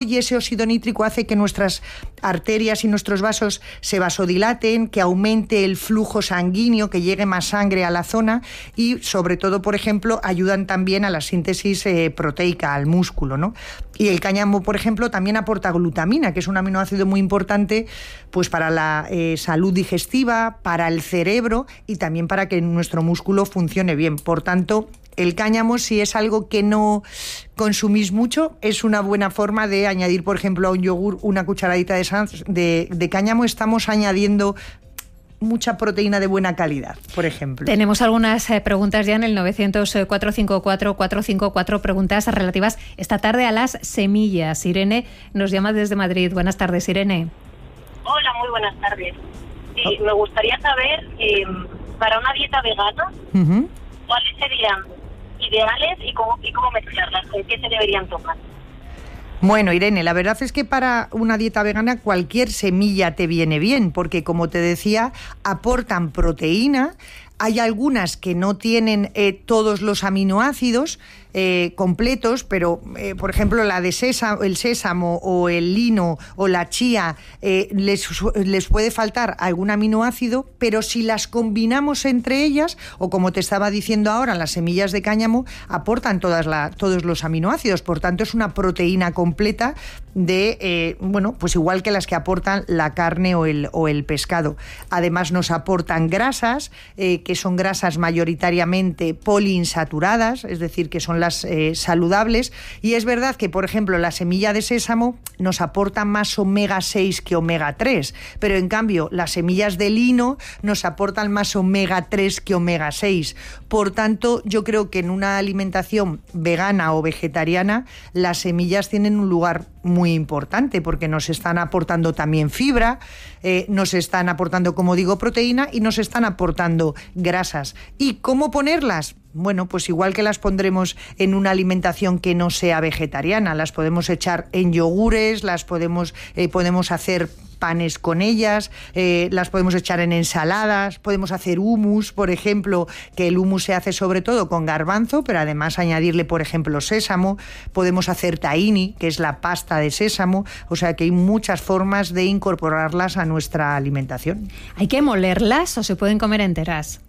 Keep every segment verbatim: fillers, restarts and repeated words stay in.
y ese óxido nítrico hace que nuestras arterias y nuestros vasos se vasodilaten, que aumente el flujo sanguíneo, que llegue más sangre a la zona y, sobre todo, por ejemplo, ayudan también a la síntesis eh, proteica, al músculo, ¿no? Y el cáñamo, por ejemplo, también aporta glutamina, que es un aminoácido muy importante pues para la eh, salud digestiva, para el cerebro y también para que nuestro músculo funcione bien. Por tanto, el cáñamo, si es algo que no consumís mucho, es una buena forma de añadir, por ejemplo, a un yogur una cucharadita de, de, de cáñamo. Estamos añadiendo mucha proteína de buena calidad, por ejemplo. Tenemos algunas eh, preguntas ya en el novecientos cuatro cinco cuatro cuatro cinco cuatro, preguntas relativas esta tarde a las semillas. Irene nos llama desde Madrid. Buenas tardes, Irene. Hola, muy buenas tardes. Sí, oh. Me gustaría saber, eh, para una dieta vegana, uh-huh. ¿cuáles serían ideales y cómo, y cómo mezclarlas? ¿Con qué se deberían tomar? Bueno, Irene, la verdad es que para una dieta vegana cualquier semilla te viene bien, porque como te decía, aportan proteína. Hay algunas que no tienen eh, todos los aminoácidos eh, completos, pero eh, por ejemplo la de sésamo, el sésamo o el lino o la chía eh, les, les puede faltar algún aminoácido, pero si las combinamos entre ellas, o como te estaba diciendo ahora, las semillas de cáñamo aportan todas la, todos los aminoácidos, por tanto es una proteína completa de, eh, bueno, pues igual que las que aportan la carne o el, o el pescado. Además nos aportan grasas, eh, que son grasas mayoritariamente poliinsaturadas, es decir, que son las eh, saludables, y es verdad que, por ejemplo, la semilla de sésamo nos aporta más omega seis que omega tres, pero en cambio las semillas de lino nos aportan más omega tres que omega seis. Por tanto, yo creo que en una alimentación vegana o vegetariana las semillas tienen un lugar muy importante, porque nos están aportando también fibra, eh, nos están aportando, como digo, proteína y nos están aportando grasas. ¿Y cómo ponerlas? Bueno, pues igual que las pondremos en una alimentación que no sea vegetariana, las podemos echar en yogures, las podemos, eh, podemos hacer panes con ellas, eh, las podemos echar en ensaladas, podemos hacer hummus, por ejemplo, que el hummus se hace sobre todo con garbanzo, pero además añadirle, por ejemplo, sésamo, podemos hacer tahini, que es la pasta de sésamo, o sea que hay muchas formas de incorporarlas a nuestra alimentación. ¿Hay que molerlas o se pueden comer enteras?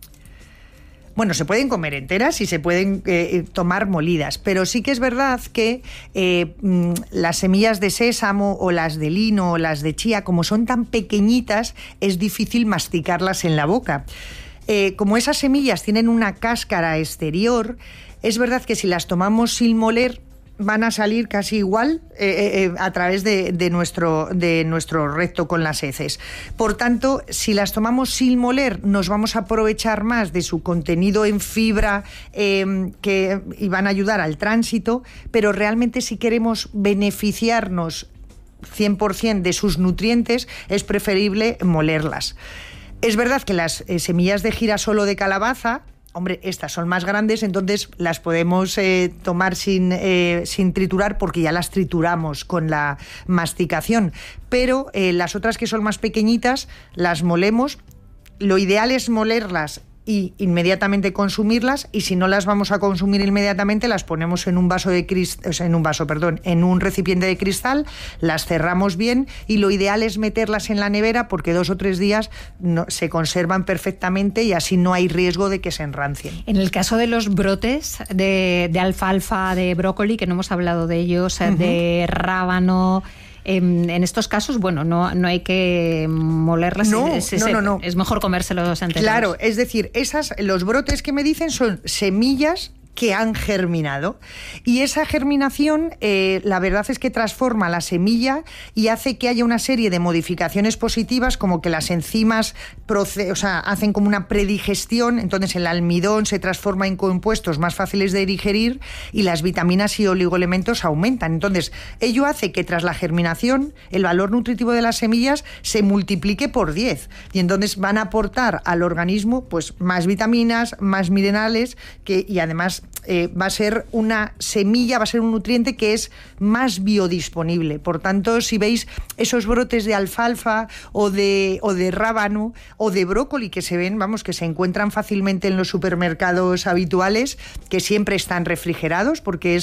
Bueno, se pueden comer enteras y se pueden eh, tomar molidas, pero sí que es verdad que eh, las semillas de sésamo o las de lino o las de chía, como son tan pequeñitas, es difícil masticarlas en la boca. Eh, como esas semillas tienen una cáscara exterior, es verdad que si las tomamos sin moler, van a salir casi igual eh, eh, a través de, de, nuestro, de nuestro recto con las heces. Por tanto, si las tomamos sin moler, nos vamos a aprovechar más de su contenido en fibra eh, que, y van a ayudar al tránsito, pero realmente si queremos beneficiarnos cien por ciento de sus nutrientes, es preferible molerlas. Es verdad que las eh, semillas de girasol o de calabaza, hombre, estas son más grandes, entonces las podemos eh, tomar sin, eh, sin triturar, porque ya las trituramos con la masticación. Pero eh, las otras que son más pequeñitas, las molemos. Lo ideal es molerlas y inmediatamente consumirlas, y si no las vamos a consumir inmediatamente, las ponemos en un vaso de crist- o sea, en un vaso, perdón, en un recipiente de cristal, las cerramos bien, y lo ideal es meterlas en la nevera, porque dos o tres días no, se conservan perfectamente y así no hay riesgo de que se enrancien. En el caso de los brotes de, de alfalfa, de brócoli, que no hemos hablado de ellos, uh-huh. de rábano, En, en estos casos, bueno, no, no hay que molerlas. No, es, es, no, no, no. Es mejor comérselos enteros. Claro, es decir, esas, los brotes que me dicen son semillas que han germinado, y esa germinación eh, la verdad es que transforma la semilla y hace que haya una serie de modificaciones positivas, como que las enzimas proce- o sea, hacen como una predigestión, entonces el almidón se transforma en compuestos más fáciles de digerir y las vitaminas y oligoelementos aumentan. Entonces ello hace que tras la germinación el valor nutritivo de las semillas se multiplique por diez, y entonces van a aportar al organismo pues más vitaminas, más minerales, que, y además Eh, va a ser una semilla, va a ser un nutriente que es más biodisponible. Por tanto, si veis esos brotes de alfalfa o de, o de rábano o de brócoli que se ven, vamos, que se encuentran fácilmente en los supermercados habituales, que siempre están refrigerados, porque es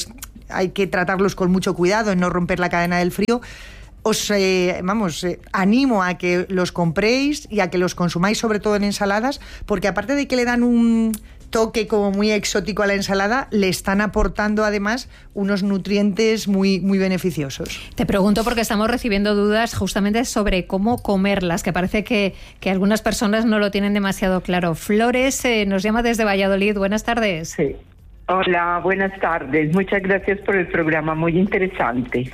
hay que tratarlos con mucho cuidado en no romper la cadena del frío. Os eh, vamos, eh, animo a que los compréis y a que los consumáis sobre todo en ensaladas, porque aparte de que le dan un toque como muy exótico a la ensalada, le están aportando además unos nutrientes muy, muy beneficiosos. Te pregunto porque estamos recibiendo dudas justamente sobre cómo comerlas, que parece que, que algunas personas no lo tienen demasiado claro. Flores eh, nos llama desde Valladolid. Buenas tardes. Sí. Hola, buenas tardes. Muchas gracias por el programa, muy interesante.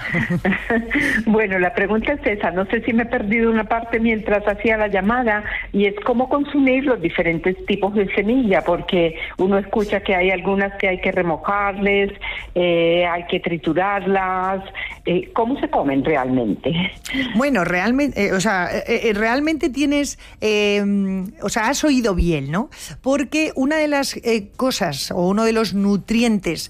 Bueno, la pregunta es esa. No sé si me he perdido una parte mientras hacía la llamada, y es cómo consumir los diferentes tipos de semilla, porque uno escucha que hay algunas que hay que remojarles, eh, hay que triturarlas. Eh, ¿Cómo se comen realmente? Bueno, realmente, eh, o sea, eh, eh, realmente tienes, eh, o sea, has oído bien, ¿no? Porque una de las eh, cosas o uno de los nutrientes,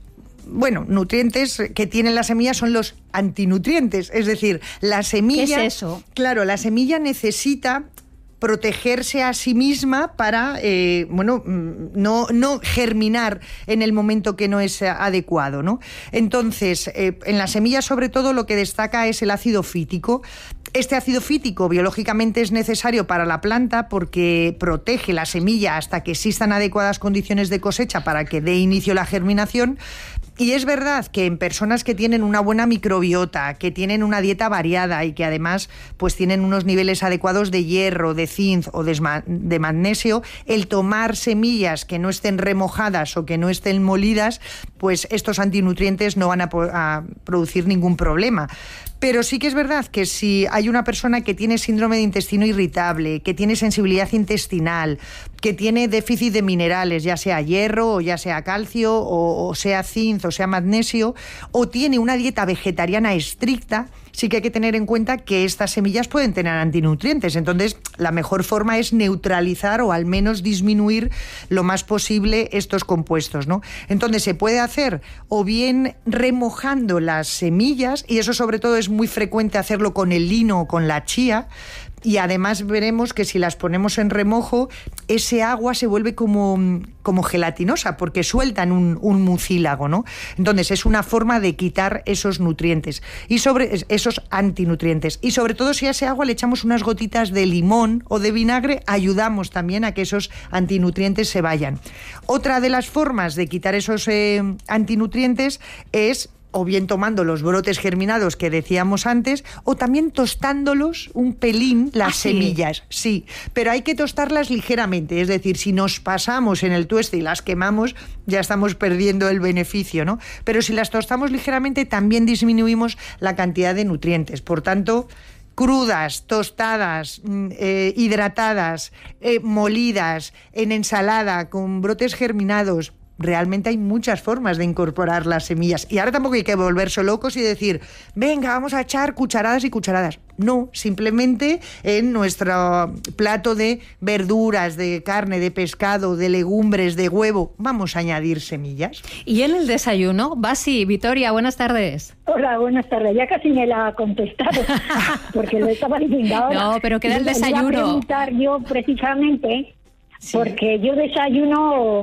bueno, nutrientes que tienen las semillas son los antinutrientes, es decir, la semilla... ¿Qué es eso? Claro, la semilla necesita protegerse a sí misma para, eh, bueno, no, no germinar en el momento que no es adecuado, ¿no? Entonces, eh, en las semillas sobre todo lo que destaca es el ácido fítico. Este ácido fítico biológicamente es necesario para la planta porque protege la semilla hasta que existan adecuadas condiciones de cosecha para que dé inicio la germinación. Y es verdad que en personas que tienen una buena microbiota, que tienen una dieta variada y que además pues tienen unos niveles adecuados de hierro, de zinc o de, de magnesio, el tomar semillas que no estén remojadas o que no estén molidas, pues estos antinutrientes no van a, a producir ningún problema. Pero sí que es verdad que si hay una persona que tiene síndrome de intestino irritable, que tiene sensibilidad intestinal, que tiene déficit de minerales, ya sea hierro o ya sea calcio o, o sea zinc o sea magnesio, o tiene una dieta vegetariana estricta, sí que hay que tener en cuenta que estas semillas pueden tener antinutrientes. Entonces, la mejor forma es neutralizar o al menos disminuir lo más posible estos compuestos, ¿no? Entonces, se puede hacer o bien remojando las semillas, y eso sobre todo es muy frecuente hacerlo con el lino o con la chía, y además veremos que si las ponemos en remojo, ese agua se vuelve como, como gelatinosa porque sueltan un, un mucílago, ¿no? Entonces es una forma de quitar esos nutrientes y sobre esos antinutrientes. Y sobre todo si a ese agua le echamos unas gotitas de limón o de vinagre, ayudamos también a que esos antinutrientes se vayan. Otra de las formas de quitar esos eh, antinutrientes es o bien tomando los brotes germinados que decíamos antes, o también tostándolos un pelín las ¿Ah, semillas. Sí? sí, pero hay que tostarlas ligeramente, es decir, si nos pasamos en el tueste y las quemamos, ya estamos perdiendo el beneficio, ¿no? Pero si las tostamos ligeramente, también disminuimos la cantidad de nutrientes. Por tanto, crudas, tostadas, eh, hidratadas, eh, molidas, en ensalada, con brotes germinados. Realmente hay muchas formas de incorporar las semillas. Y ahora tampoco hay que volverse locos y decir, venga, vamos a echar cucharadas y cucharadas. No, simplemente en nuestro plato de verduras, de carne, de pescado, de legumbres, de huevo, vamos a añadir semillas. ¿Y en el desayuno? Basi, Vitoria, buenas tardes. Hola, buenas tardes. Ya casi me la ha contestado, porque lo estaba diciendo ahora. No, pero queda el desayuno. Voy a preguntar yo precisamente, sí. Porque yo desayuno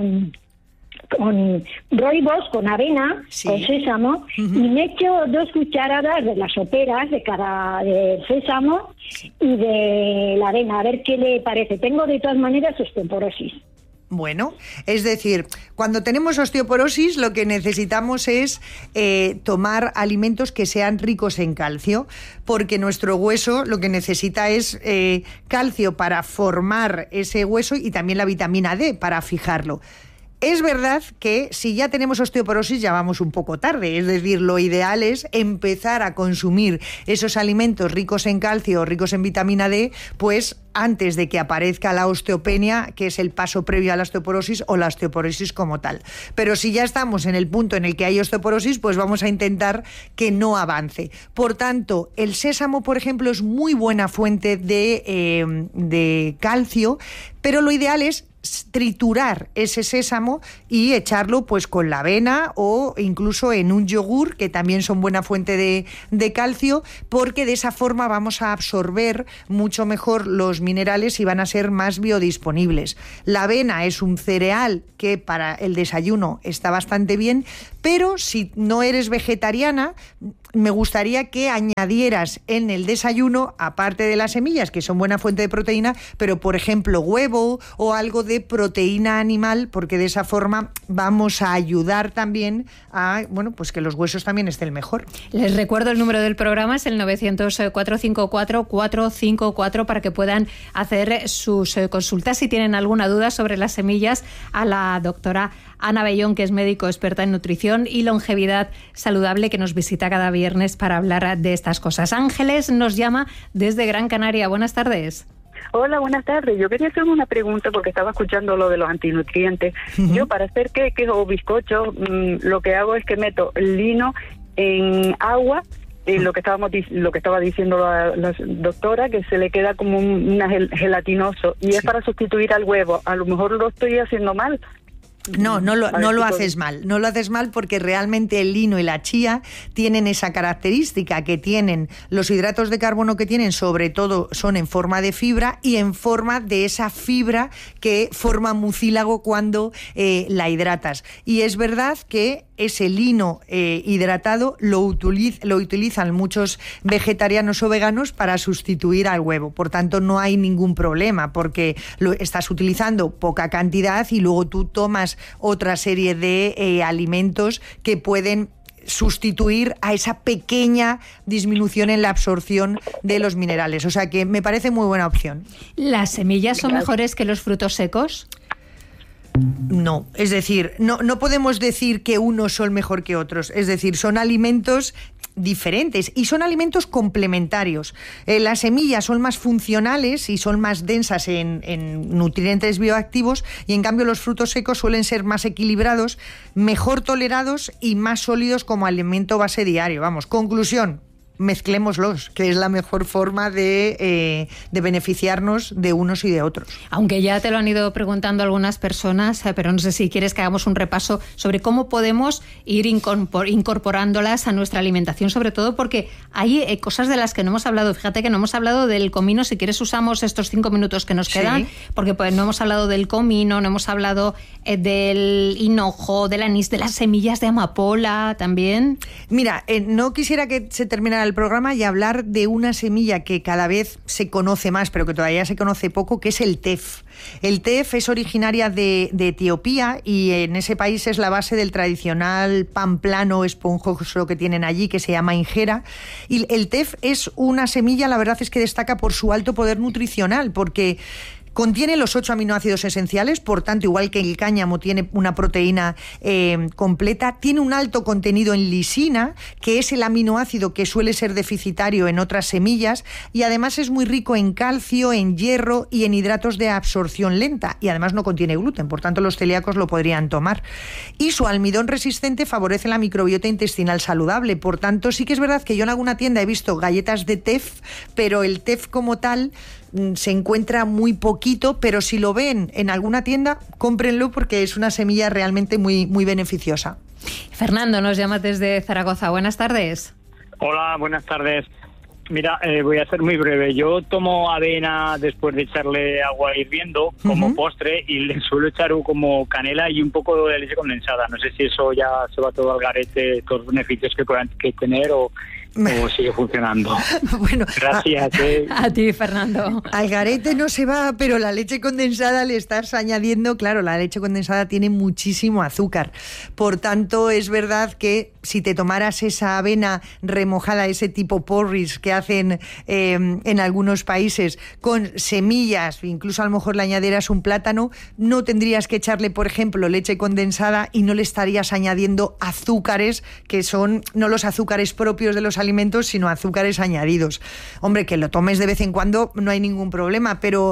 con rooibos, con avena, sí. con sésamo, uh-huh. y me echo dos cucharadas de las soperas de cada de sésamo sí. y de la avena, a ver qué le parece. Tengo de todas maneras osteoporosis. Bueno, es decir, cuando tenemos osteoporosis lo que necesitamos es eh, tomar alimentos que sean ricos en calcio, porque nuestro hueso lo que necesita es eh, calcio para formar ese hueso y también la vitamina D para fijarlo. Es verdad que si ya tenemos osteoporosis ya vamos un poco tarde, es decir, lo ideal es empezar a consumir esos alimentos ricos en calcio, ricos en vitamina D, pues antes de que aparezca la osteopenia, que es el paso previo a la osteoporosis o la osteoporosis como tal. Pero si ya estamos en el punto en el que hay osteoporosis, pues vamos a intentar que no avance. Por tanto, el sésamo, por ejemplo, es muy buena fuente de, eh, de calcio, pero lo ideal es triturar ese sésamo y echarlo pues con la avena o incluso en un yogur, que también son buena fuente de, de calcio, porque de esa forma vamos a absorber mucho mejor los minerales y van a ser más biodisponibles. La avena es un cereal que para el desayuno está bastante bien, pero si no eres vegetariana, me gustaría que añadieras en el desayuno, aparte de las semillas, que son buena fuente de proteína, pero por ejemplo huevo o algo de proteína animal, porque de esa forma vamos a ayudar también a, bueno, pues que los huesos también estén mejor. Les recuerdo el número del programa, es el novecientos, cuatrocientos cincuenta y cuatro, cuatrocientos cincuenta y cuatro, para que puedan hacer sus consultas si tienen alguna duda sobre las semillas a la doctora Ana Bellón, que es médico experta en nutrición y longevidad saludable, que nos visita cada viernes para hablar de estas cosas. Ángeles nos llama desde Gran Canaria. Buenas tardes. Hola, buenas tardes. Yo quería hacer una pregunta porque estaba escuchando lo de los antinutrientes. Uh-huh. Yo para hacer queques o bizcochos, mmm, lo que hago es que meto el lino en agua. Eh, lo que estábamos lo que estaba diciendo la, la doctora, que se le queda como un una gel, gelatinoso y sí. Es para sustituir al huevo. A lo mejor lo estoy haciendo mal. No, no lo, no lo haces mal, no lo haces mal porque realmente el lino y la chía tienen esa característica que tienen, los hidratos de carbono que tienen sobre todo son en forma de fibra y en forma de esa fibra que forma mucílago cuando eh, la hidratas. Y es verdad que ese lino eh, hidratado lo, utiliz, lo utilizan muchos vegetarianos o veganos para sustituir al huevo. Por tanto, no hay ningún problema porque lo estás utilizando poca cantidad y luego tú tomas otra serie de eh, alimentos que pueden sustituir a esa pequeña disminución en la absorción de los minerales. O sea que me parece muy buena opción. ¿Las semillas son mejores que los frutos secos? No, es decir, no, no podemos decir que unos son mejor que otros. Es decir, son alimentos diferentes y son alimentos complementarios. Eh, las semillas son más funcionales y son más densas en, en nutrientes bioactivos y en cambio los frutos secos suelen ser más equilibrados, mejor tolerados y más sólidos como alimento base diario. Vamos, conclusión. Mezclémoslos, que es la mejor forma de, eh, de beneficiarnos de unos y de otros. Aunque ya te lo han ido preguntando algunas personas, eh, pero no sé si quieres que hagamos un repaso sobre cómo podemos ir incorpor- incorporándolas a nuestra alimentación, sobre todo porque hay eh, cosas de las que no hemos hablado. Fíjate que no hemos hablado del comino. Si quieres usamos estos cinco minutos que nos quedan, sí. Porque pues, no hemos hablado del comino, no hemos hablado eh, del hinojo, del anís, de las semillas de amapola también. Mira, eh, no quisiera que se terminara el programa y hablar de una semilla que cada vez se conoce más, pero que todavía se conoce poco, que es el tef. El tef es originaria de, de Etiopía y en ese país es la base del tradicional pan plano esponjoso que tienen allí, que se llama injera. Y el tef es una semilla, la verdad es que destaca por su alto poder nutricional, porque contiene los ocho aminoácidos esenciales, por tanto, igual que el cáñamo tiene una proteína eh, completa, tiene un alto contenido en lisina, que es el aminoácido que suele ser deficitario en otras semillas, y además es muy rico en calcio, en hierro y en hidratos de absorción lenta, y además no contiene gluten, por tanto los celíacos lo podrían tomar. Y su almidón resistente favorece la microbiota intestinal saludable, por tanto sí que es verdad que yo en alguna tienda he visto galletas de tef, pero el tef como tal se encuentra muy poquito, pero si lo ven en alguna tienda, cómprenlo porque es una semilla realmente muy, muy beneficiosa. Fernando nos llama desde Zaragoza. Buenas tardes. Hola, buenas tardes. Mira, eh, voy a ser muy breve. Yo tomo avena después de echarle agua hirviendo como uh-huh. postre y le suelo echar como canela y un poco de leche condensada. No sé si eso ya se va todo al garete, todos los beneficios que puedan que tener o... o sigue funcionando. Bueno, gracias. Eh. A ti, Fernando. Al garete no se va, pero la leche condensada le estás añadiendo, claro, la leche condensada tiene muchísimo azúcar. Por tanto, es verdad que si te tomaras esa avena remojada, ese tipo porridge que hacen eh, en algunos países, con semillas, incluso a lo mejor le añadieras un plátano, no tendrías que echarle, por ejemplo, leche condensada y no le estarías añadiendo azúcares que son no los azúcares propios de los alimentos, sino azúcares añadidos. Hombre, que lo tomes de vez en cuando no hay ningún problema, pero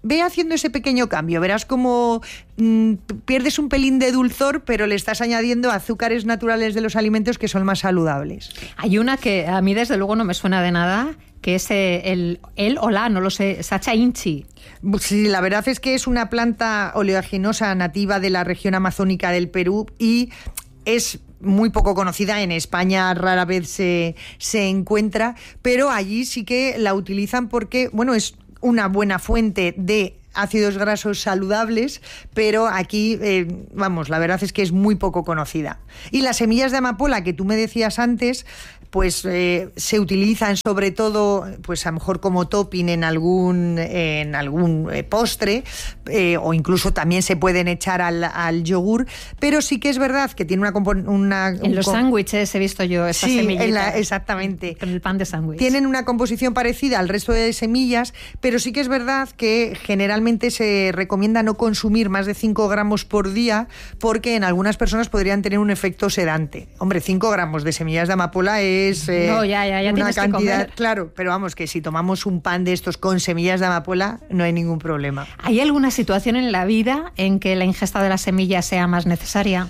ve haciendo ese pequeño cambio, verás como mmm, pierdes un pelín de dulzor, pero le estás añadiendo azúcares naturales de los alimentos que son más saludables. Hay una que a mí desde luego no me suena de nada, que es el, el o la, no lo sé, Sacha Inchi. Sí, la verdad es que es una planta oleaginosa nativa de la región amazónica del Perú y es muy poco conocida. En España rara vez se, se encuentra, pero allí sí que la utilizan porque, bueno, es una buena fuente de ácidos grasos saludables, pero aquí, eh, vamos, la verdad es que es muy poco conocida. Y las semillas de amapola que tú me decías antes, pues eh, se utilizan sobre todo, pues a lo mejor como topping en algún en algún eh, postre, eh, o incluso también se pueden echar al, al yogur, pero sí que es verdad que tiene una... una en los sándwiches he visto yo esas sí, semillitas. En la, exactamente. Con el pan de sándwich. Tienen una composición parecida al resto de semillas, pero sí que es verdad que generalmente se recomienda no consumir más de cinco gramos por día, porque en algunas personas podrían tener un efecto sedante. Hombre, cinco gramos de semillas de amapola es Es, eh, no, ya, ya, ya una tienes que cantidad, comer. Claro, pero vamos, que si tomamos un pan de estos con semillas de amapola no hay ningún problema. ¿Hay alguna situación en la vida en que la ingesta de las semillas sea más necesaria?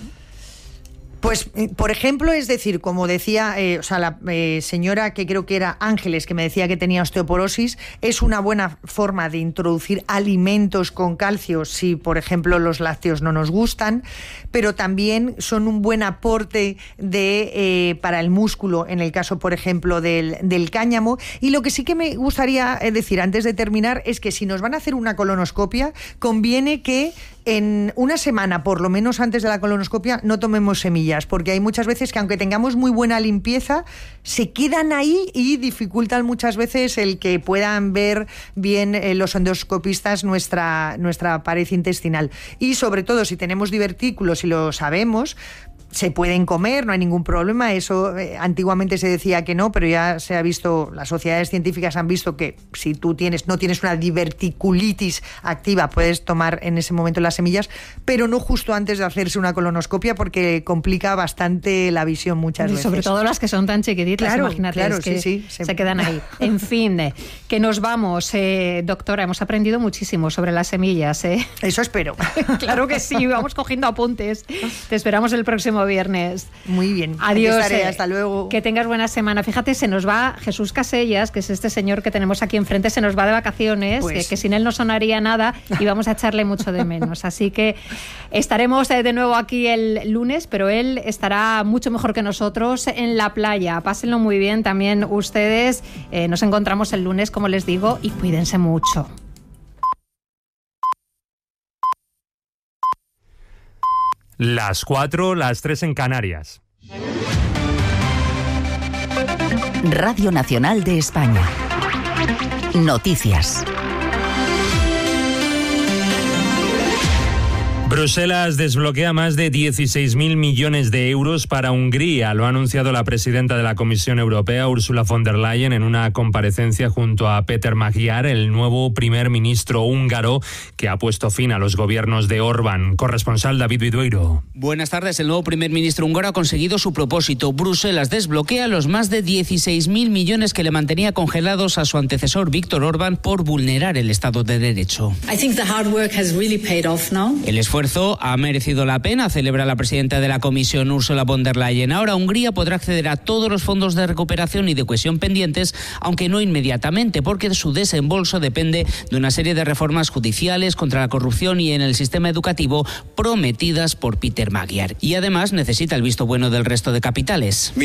Pues, por ejemplo, es decir, como decía, eh, o sea, la eh, señora que creo que era Ángeles, que me decía que tenía osteoporosis, es una buena forma de introducir alimentos con calcio si, por ejemplo, los lácteos no nos gustan, pero también son un buen aporte de, eh, para el músculo, en el caso, por ejemplo, del, del cáñamo. Y lo que sí que me gustaría decir antes de terminar es que si nos van a hacer una colonoscopia, conviene que en una semana, por lo menos antes de la colonoscopia, no tomemos semillas, porque hay muchas veces que aunque tengamos muy buena limpieza, se quedan ahí y dificultan muchas veces el que puedan ver bien eh, los endoscopistas nuestra, nuestra pared intestinal. Y sobre todo, si tenemos divertículos y lo sabemos, se pueden comer, no hay ningún problema. Eso eh, antiguamente se decía que no, pero ya se ha visto, las sociedades científicas han visto que si tú tienes no tienes una diverticulitis activa, puedes tomar en ese momento las semillas, pero no justo antes de hacerse una colonoscopia, porque complica bastante la visión muchas y veces. Sobre todo las que son tan chiquititas, claro, imagínate, claro, es que sí, sí, se, se... quedan ahí. En fin, eh, que nos vamos, eh, doctora, hemos aprendido muchísimo sobre las semillas. Eh. Eso espero. Claro que sí, vamos cogiendo apuntes. Te esperamos el próximo viernes. Muy bien. Adiós. Estaré, eh, hasta luego. Que tengas buena semana. Fíjate, se nos va Jesús Casellas, que es este señor que tenemos aquí enfrente, se nos va de vacaciones, pues... que, que sin él no sonaría nada y vamos a echarle mucho de menos. Así que estaremos eh, de nuevo aquí el lunes, pero él estará mucho mejor que nosotros en la playa. Pásenlo muy bien también ustedes. Eh, nos encontramos el lunes, como les digo, y cuídense mucho. Las cuatro, las tres en Canarias. Radio Nacional de España. Noticias. Bruselas desbloquea más de dieciséis mil millones de euros para Hungría. Lo ha anunciado la presidenta de la Comisión Europea, Ursula von der Leyen, en una comparecencia junto a Péter Magyar, el nuevo primer ministro húngaro que ha puesto fin a los gobiernos de Orbán. Corresponsal David Vidueiro. Buenas tardes. El nuevo primer ministro húngaro ha conseguido su propósito. Bruselas desbloquea los más de dieciséis mil millones que le mantenía congelados a su antecesor Viktor Orbán por vulnerar el Estado de Derecho. I think the hard work has really paid off now. El esfuerzo ha merecido la pena, celebra la presidenta de la Comisión, Ursula von der Leyen. Ahora Hungría podrá acceder a todos los fondos de recuperación y de cohesión pendientes, aunque no inmediatamente, porque su desembolso depende de una serie de reformas judiciales contra la corrupción y en el sistema educativo prometidas por Péter Magyar. Y además necesita el visto bueno del resto de capitales.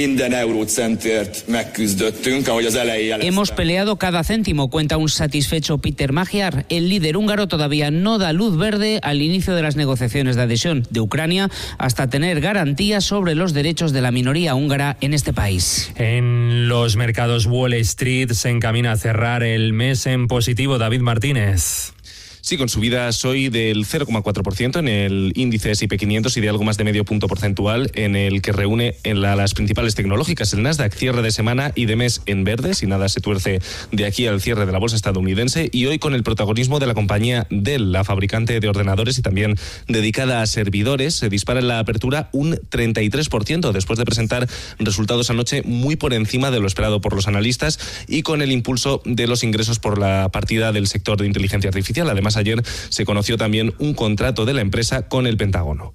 Hemos peleado cada céntimo, cuenta un satisfecho Péter Magyar. El líder húngaro todavía no da luz verde al inicio de las negociaciones de adhesión de Ucrania hasta tener garantías sobre los derechos de la minoría húngara en este país. En los mercados Wall Street se encamina a cerrar el mes en positivo. David Martínez. Sí, con subidas hoy del cero coma cuatro por ciento en el índice ese y pe quinientos y de algo más de medio punto porcentual en el que reúne en la, las principales tecnológicas. El Nasdaq cierre de semana y de mes en verde, si nada se tuerce de aquí al cierre de la bolsa estadounidense, y hoy con el protagonismo de la compañía Dell, la fabricante de ordenadores y también dedicada a servidores. Se dispara en la apertura un treinta y tres por ciento después de presentar resultados anoche muy por encima de lo esperado por los analistas y con el impulso de los ingresos por la partida del sector de inteligencia artificial. Además, ayer se conoció también un contrato de la empresa con el Pentágono.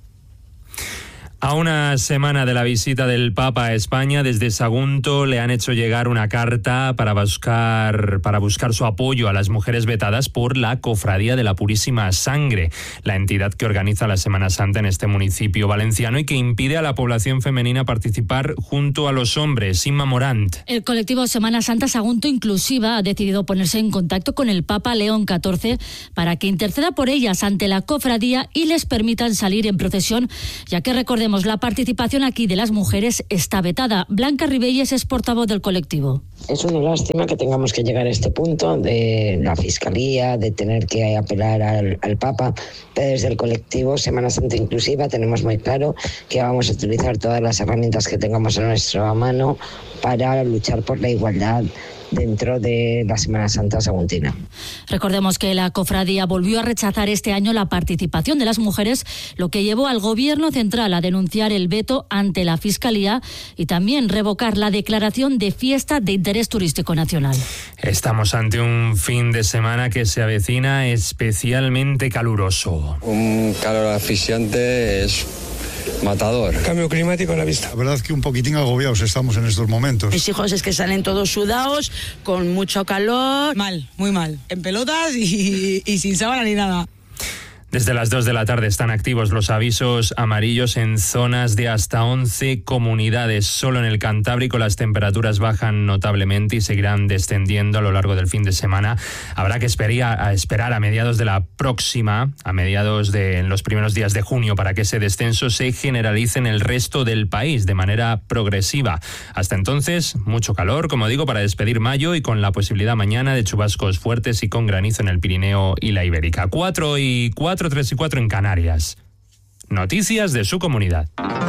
A una semana de la visita del Papa a España, desde Sagunto le han hecho llegar una carta para buscar, para buscar su apoyo a las mujeres vetadas por la Cofradía de la Purísima Sangre, la entidad que organiza la Semana Santa en este municipio valenciano y que impide a la población femenina participar junto a los hombres. Inma Morant. El colectivo Semana Santa Sagunto Inclusiva ha decidido ponerse en contacto con el Papa León catorce para que interceda por ellas ante la cofradía y les permitan salir en procesión, ya que recordemos la participación aquí de las mujeres está vetada. Blanca Ribelles es portavoz del colectivo. Es una lástima que tengamos que llegar a este punto de la Fiscalía, de tener que apelar al, al Papa, pero desde el colectivo Semana Santa Inclusiva tenemos muy claro que vamos a utilizar todas las herramientas que tengamos a nuestra mano para luchar por la igualdad dentro de la Semana Santa saguntina. Recordemos que la cofradía volvió a rechazar este año la participación de las mujeres, lo que llevó al Gobierno central a denunciar el veto ante la Fiscalía y también revocar la declaración de fiesta de interés turístico nacional. Estamos ante un fin de semana que se avecina especialmente caluroso. Un calor asfixiante es matador. Cambio climático a la vista. La verdad es que un poquitín agobiados estamos en estos momentos. Mis hijos es que salen todos sudados, con mucho calor. Mal, muy mal. En pelotas y, y sin sábana ni nada. Desde las dos de la tarde están activos los avisos amarillos en zonas de hasta once comunidades. Solo en el Cantábrico las temperaturas bajan notablemente y seguirán descendiendo a lo largo del fin de semana. Habrá que esperar a, esperar a mediados de la próxima, a mediados de en los primeros días de junio, para que ese descenso se generalice en el resto del país de manera progresiva. Hasta entonces, mucho calor, como digo, para despedir mayo y con la posibilidad mañana de chubascos fuertes y con granizo en el Pirineo y la Ibérica. Cuatro y cuatro. tres y cuatro en Canarias. Noticias de su comunidad.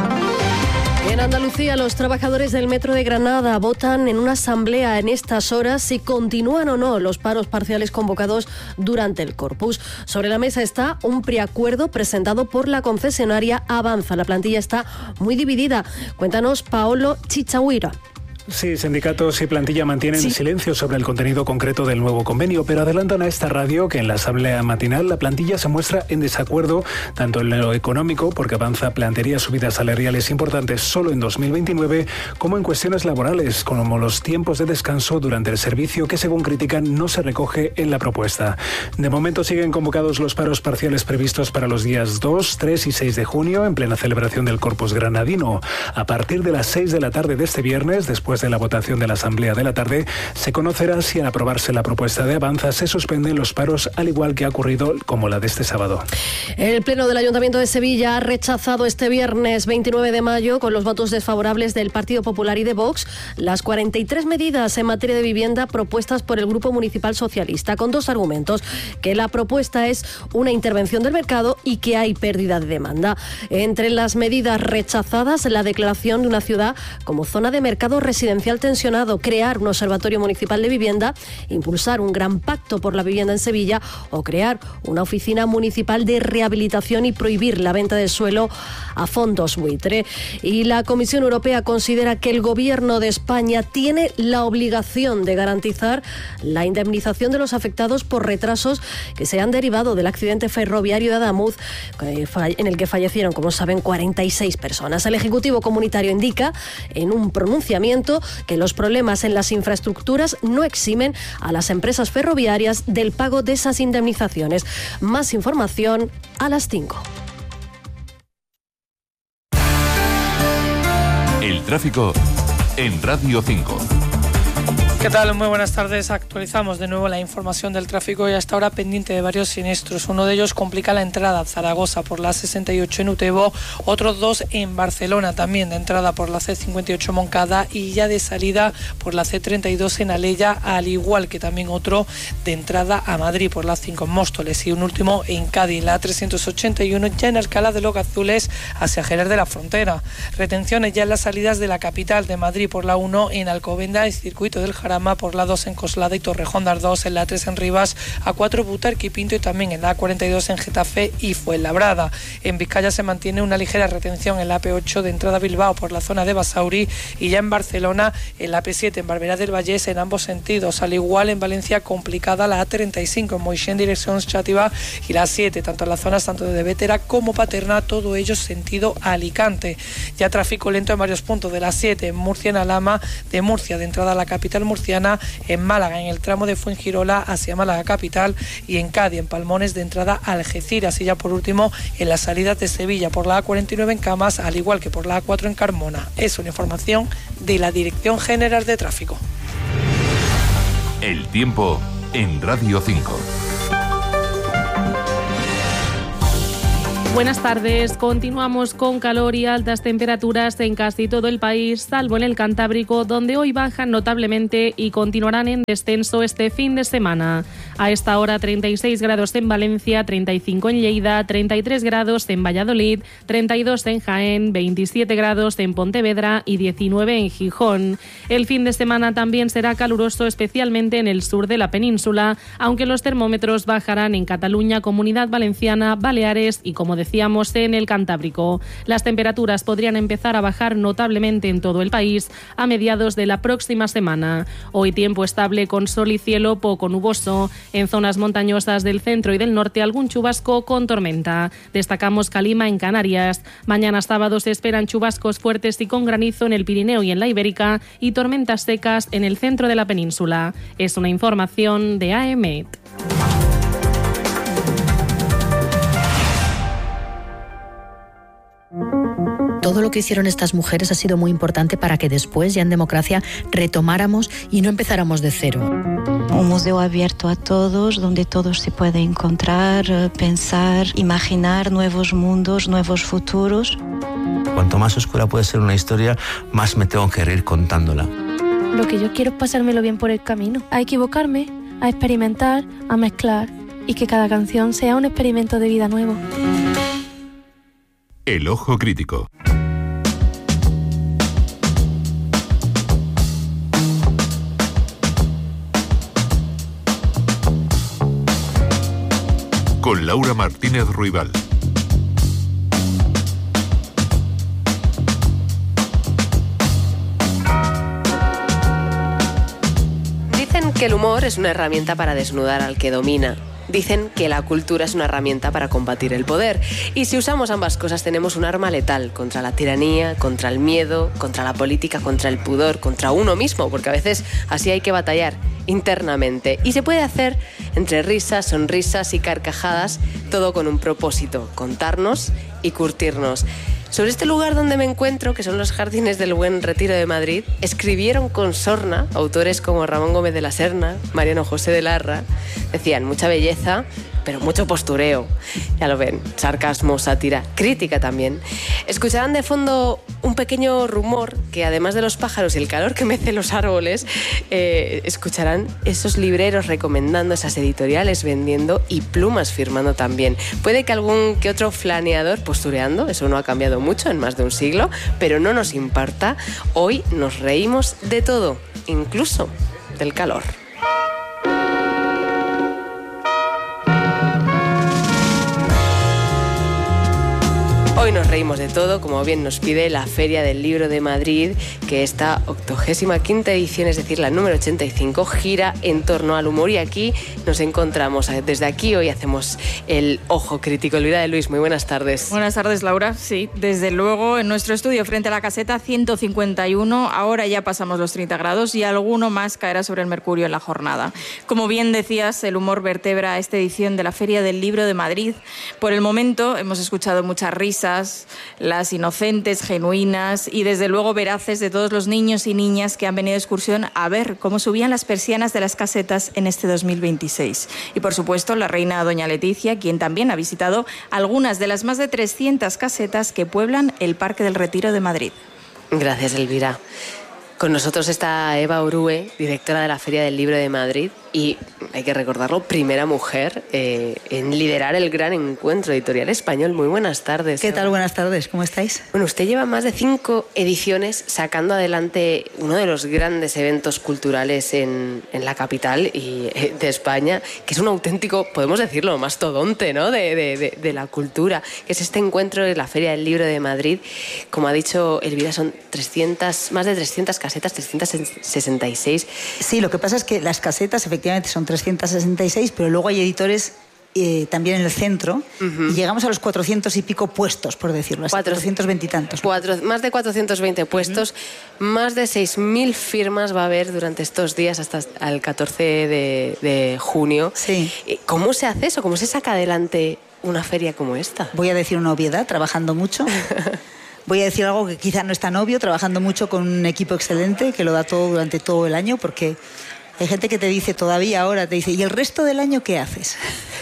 En Andalucía, los trabajadores del Metro de Granada votan en una asamblea en estas horas si continúan o no los paros parciales convocados durante el Corpus. Sobre la mesa está un preacuerdo presentado por la concesionaria Avanza. La plantilla está muy dividida. Cuéntanos, Paolo Chichahuira. Sí, sindicatos y plantilla mantienen sí. silencio sobre el contenido concreto del nuevo convenio, pero adelantan a esta radio que en la asamblea matinal la plantilla se muestra en desacuerdo tanto en lo económico, porque Avanza plantearía subidas salariales importantes solo en dos mil veintinueve, como en cuestiones laborales, como los tiempos de descanso durante el servicio, que según critican no se recoge en la propuesta. De momento siguen convocados los paros parciales previstos para los días dos, tres y seis de junio, en plena celebración del Corpus granadino. A partir de las seis de la tarde de este viernes, después de la votación de la Asamblea de la tarde, se conocerá si al aprobarse la propuesta de Avanza se suspenden los paros, al igual que ha ocurrido como la de este sábado. El Pleno del Ayuntamiento de Sevilla ha rechazado este viernes veintinueve de mayo, con los votos desfavorables del Partido Popular y de Vox, las cuarenta y tres medidas en materia de vivienda propuestas por el Grupo Municipal Socialista, con dos argumentos: que la propuesta es una intervención del mercado y que hay pérdida de demanda. Entre las medidas rechazadas, la declaración de una ciudad como zona de mercado residencial tensionado, crear un observatorio municipal de vivienda, impulsar un gran pacto por la vivienda en Sevilla o crear una oficina municipal de rehabilitación y prohibir la venta de suelo a fondos buitre. Y la Comisión Europea considera que el Gobierno de España tiene la obligación de garantizar la indemnización de los afectados por retrasos que se han derivado del accidente ferroviario de Adamuz, en el que fallecieron, como saben, cuarenta y seis personas. El Ejecutivo Comunitario indica en un pronunciamiento que los problemas en las infraestructuras no eximen a las empresas ferroviarias del pago de esas indemnizaciones. Más información a las cinco. El tráfico en Radio cinco. ¿Qué tal? Muy buenas tardes. Actualizamos de nuevo la información del tráfico y hasta ahora pendiente de varios siniestros. Uno de ellos complica la entrada a Zaragoza por la sesenta y ocho en Utebo, otros dos en Barcelona también, de entrada por la C cincuenta y ocho Moncada y ya de salida por la C treinta y dos en Alella, al igual que también otro de entrada a Madrid por la cinco en Móstoles y un último en Cádiz, la trescientos ochenta y uno ya en Alcalá de los Azules hacia Jerez de la Frontera. Retenciones ya en las salidas de la capital de Madrid por la uno en Alcobendas y Circuito del Jarama Alhama, por la dos en Coslada y Torrejón de Ardoz, en la tres en Rivas, A cuatro Butarque y Pinto, y también en la A cuarenta y dos en Getafe y Fuenlabrada. En Vizcaya se mantiene una ligera retención en la A P ocho de entrada a Bilbao por la zona de Basauri, y ya en Barcelona en la A P siete en Barberá del Vallés en ambos sentidos. Al igual en Valencia complicada la A treinta y cinco en Moixent en dirección Xàtiva y la A siete, tanto en las zonas tanto de Bétera como Paterna, todo ello sentido Alicante. Ya tráfico lento en varios puntos de la A siete en Murcia, en Alhama, de Murcia de entrada a la capital murciana, en Málaga en el tramo de Fuengirola hacia Málaga capital, y en Cádiz en Palmones de entrada a Algeciras, y ya por último en las salidas de Sevilla por la A cuarenta y nueve en Camas, al igual que por la A cuatro en Carmona. Es una información de la Dirección General de Tráfico. El tiempo en Radio cinco. Buenas tardes. Continuamos con calor y altas temperaturas en casi todo el país, salvo en el Cantábrico, donde hoy bajan notablemente y continuarán en descenso este fin de semana. A esta hora treinta y seis grados en Valencia, treinta y cinco en Lleida, treinta y tres grados en Valladolid, treinta y dos en Jaén, veintisiete grados en Pontevedra y diecinueve en Gijón. El fin de semana también será caluroso, especialmente en el sur de la península, aunque los termómetros bajarán en Cataluña, Comunidad Valenciana, Baleares y, como decíamos, en el Cantábrico. Las temperaturas podrían empezar a bajar notablemente en todo el país a mediados de la próxima semana. Hoy tiempo estable con sol y cielo poco nuboso. En zonas montañosas del centro y del norte algún chubasco con tormenta. Destacamos Calima en Canarias. Mañana sábado se esperan chubascos fuertes y con granizo en el Pirineo y en la Ibérica, y tormentas secas en el centro de la península. Es una información de A E M E T. Todo lo que hicieron estas mujeres ha sido muy importante para que después, ya en democracia, retomáramos y no empezáramos de cero. Un museo abierto a todos, donde todos se pueden encontrar, pensar, imaginar nuevos mundos, nuevos futuros. Cuanto más oscura puede ser una historia, más me tengo que reír contándola. Lo que yo quiero es pasármelo bien por el camino, a equivocarme, a experimentar, a mezclar, y que cada canción sea un experimento de vida nuevo. El ojo crítico. Con Laura Martínez Ruibal. Dicen que el humor es una herramienta para desnudar al que domina. Dicen que la cultura es una herramienta para combatir el poder. Y si usamos ambas cosas tenemos un arma letal contra la tiranía, contra el miedo, contra la política, contra el pudor, contra uno mismo, porque a veces así hay que batallar internamente. Y se puede hacer entre risas, sonrisas y carcajadas, todo con un propósito: contarnos y curtirnos. Sobre este lugar donde me encuentro, que son los Jardines del Buen Retiro de Madrid, escribieron con sorna autores como Ramón Gómez de la Serna, Mariano José de Larra. Decían mucha belleza, pero mucho postureo. Ya lo ven, sarcasmo, sátira, crítica también. Escucharán de fondo un pequeño rumor que, además de los pájaros y el calor que mecen los árboles, eh, escucharán esos libreros recomendando esas editoriales vendiendo y plumas firmando también. Puede que algún que otro flaneador postureando, eso no ha cambiado mucho en más de un siglo, pero no nos importa. Hoy nos reímos de todo, incluso del calor. Hoy nos reímos de todo, como bien nos pide la Feria del Libro de Madrid, que esta octogésima quinta edición, es decir, la número ochenta y cinco, gira en torno al humor, y aquí nos encontramos. Desde aquí hoy hacemos el ojo crítico. Elvira de Luis, muy buenas tardes. Buenas tardes, Laura. Sí, desde luego, en nuestro estudio frente a la caseta ciento cincuenta y uno, ahora ya pasamos los treinta grados y alguno más caerá sobre el mercurio en la jornada. Como bien decías, el humor vertebra esta edición de la Feria del Libro de Madrid. Por el momento hemos escuchado muchas risas, las inocentes, genuinas y desde luego veraces de todos los niños y niñas que han venido de excursión a ver cómo subían las persianas de las casetas en este dos mil veintiséis. Y por supuesto la reina doña Leticia, quien también ha visitado algunas de las más de trescientas casetas que pueblan el Parque del Retiro de Madrid. Gracias, Elvira. Con nosotros está Eva Orue, directora de la Feria del Libro de Madrid y, hay que recordarlo, primera mujer eh, en liderar el gran encuentro editorial español. Muy buenas tardes. ¿Qué tal? Buenas tardes, ¿cómo estáis? Bueno, usted lleva más de cinco ediciones sacando adelante uno de los grandes eventos culturales en, en la capital y, eh, de España, que es un auténtico, podemos decirlo, mastodonte, ¿no?, de, de, de, de la cultura, que es este encuentro de la Feria del Libro de Madrid. Como ha dicho Elvira, son trescientas, más de trescientas casetas, trescientas sesenta y seis. Sí, lo que pasa es que las casetas efectivamente son trescientas sesenta y seis, pero luego hay editores eh, también en el centro, uh-huh. y llegamos a los cuatrocientos y pico puestos, por decirlo así, Cuatro, cuatrocientos veinte y tantos. ¿No? Cuatro, más de cuatrocientos veinte puestos, uh-huh. más de seis mil firmas va a haber durante estos días hasta el catorce de, de junio. Sí. ¿Cómo se hace eso? ¿Cómo se saca adelante una feria como esta? Voy a decir una obviedad, trabajando mucho. Voy a decir algo que quizá no es tan obvio, trabajando mucho con un equipo excelente que lo da todo durante todo el año, porque hay gente que te dice todavía ahora, te dice, ¿y el resto del año qué haces?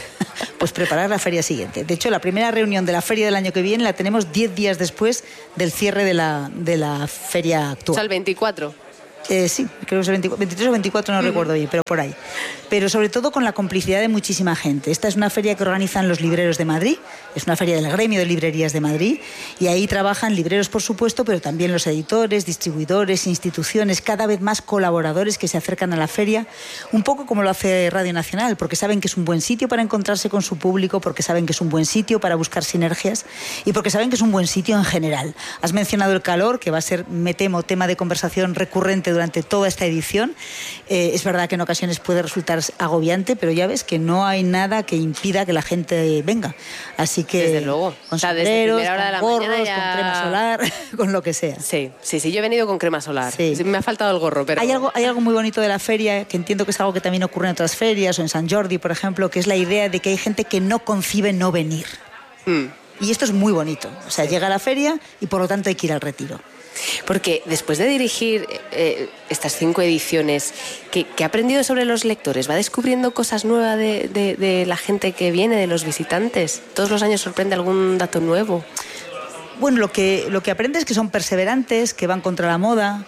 Pues preparar la feria siguiente. De hecho, la primera reunión de la feria del año que viene la tenemos diez días después del cierre de la, de la feria actual. O sea, el veinticuatro. Eh, sí, creo que es el veintitrés o veinticuatro, no uh-huh. recuerdo bien, pero por ahí. Pero sobre todo con la complicidad de muchísima gente. Esta es una feria que organizan los libreros de Madrid, es una feria del gremio de librerías de Madrid, y ahí trabajan libreros, por supuesto, pero también los editores, distribuidores, instituciones, cada vez más colaboradores que se acercan a la feria, un poco como lo hace Radio Nacional, porque saben que es un buen sitio para encontrarse con su público, porque saben que es un buen sitio para buscar sinergias y porque saben que es un buen sitio en general. Has mencionado el calor, que va a ser, me temo, tema de conversación recurrente durante toda esta edición. Eh, es verdad que en ocasiones puede resultar agobiante, pero ya ves que no hay nada que impida que la gente venga. Así que desde luego, con o sea, sombreros, desde hora de la con gorros, ya... con crema solar, con lo que sea. Sí, sí, sí, yo he venido con crema solar. Sí. Me ha faltado el gorro, pero... Hay algo, hay algo muy bonito de la feria, que entiendo que es algo que también ocurre en otras ferias, o en San Jordi, por ejemplo, que es la idea de que hay gente que no concibe no venir. Mm. Y esto es muy bonito. O sea, llega a la feria y por lo tanto hay que ir al retiro. Porque después de dirigir eh, estas cinco ediciones, ¿qué, ¿qué ha aprendido sobre los lectores? ¿Va descubriendo cosas nuevas de, de, de la gente que viene, de los visitantes? ¿Todos los años sorprende algún dato nuevo? Bueno, lo que, lo que aprende es que son perseverantes, que van contra la moda,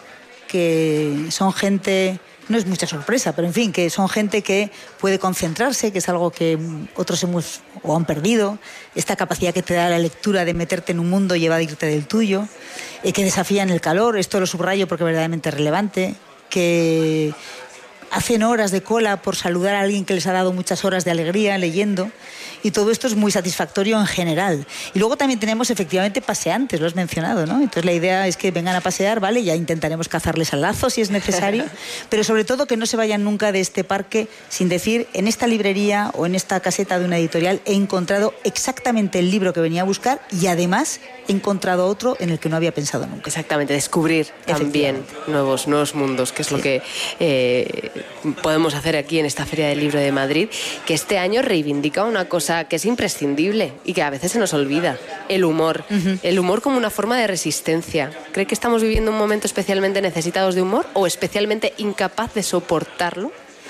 que son gente... No es mucha sorpresa, pero en fin, que son gente que puede concentrarse, que es algo que otros hemos o han perdido, esta capacidad que te da la lectura de meterte en un mundo y evadirte del tuyo, eh, que desafían el calor, esto lo subrayo porque verdaderamente es relevante, que hacen horas de cola por saludar a alguien que les ha dado muchas horas de alegría leyendo, y todo esto es muy satisfactorio en general. Y luego también tenemos efectivamente paseantes, lo has mencionado, ¿no? Entonces la idea es que vengan a pasear, ¿vale? Ya intentaremos cazarles al lazo si es necesario, pero sobre todo que no se vayan nunca de este parque sin decir, en esta librería o en esta caseta de una editorial he encontrado exactamente el libro que venía a buscar y además he encontrado otro en el que no había pensado nunca. Exactamente, descubrir también nuevos, nuevos mundos, que es sí. lo que eh, podemos hacer aquí en esta Feria del Libro de Madrid, que este año reivindica una cosa que es imprescindible y que a veces se nos olvida, el humor. Uh-huh. El humor como una forma de resistencia. ¿Cree que estamos viviendo un momento especialmente necesitados de humor o especialmente incapaz de soportarlo?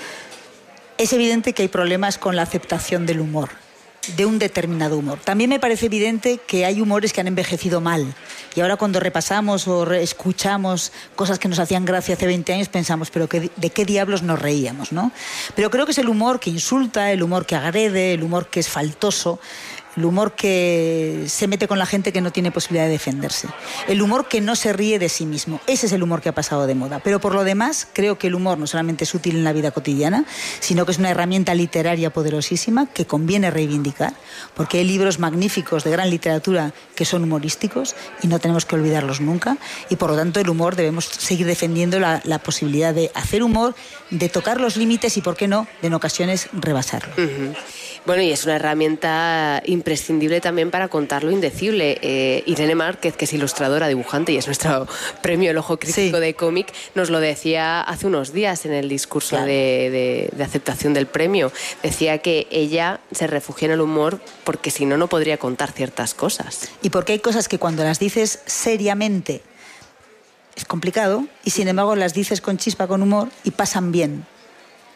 Es evidente que hay problemas con la aceptación del humor, de un determinado humor. También me parece evidente que hay humores que han envejecido mal. Y ahora cuando repasamos o re- escuchamos cosas que nos hacían gracia hace veinte años, pensamos, pero que, ¿de qué diablos nos reíamos, no? Pero creo que es el humor que insulta, el humor que agrede, el humor que es faltoso, el humor que se mete con la gente que no tiene posibilidad de defenderse. El humor que no se ríe de sí mismo. Ese es el humor que ha pasado de moda. Pero por lo demás, creo que el humor no solamente es útil en la vida cotidiana, sino que es una herramienta literaria poderosísima que conviene reivindicar, porque hay libros magníficos de gran literatura que son humorísticos y no tenemos que olvidarlos nunca. Y por lo tanto el humor debemos seguir defendiendo la, la posibilidad de hacer humor, de tocar los límites y, por qué no, de en ocasiones rebasarlo. Uh-huh. Bueno, y es una herramienta imprescindible también para contar lo indecible. Eh, Irene Márquez, que es ilustradora, dibujante y es nuestro premio El Ojo Crítico sí. de cómic, nos lo decía hace unos días en el discurso claro. de, de, de aceptación del premio. Decía que ella se refugia en el humor porque si no, no podría contar ciertas cosas. Y porque hay cosas que cuando las dices seriamente es complicado y sin embargo las dices con chispa, con humor y pasan bien.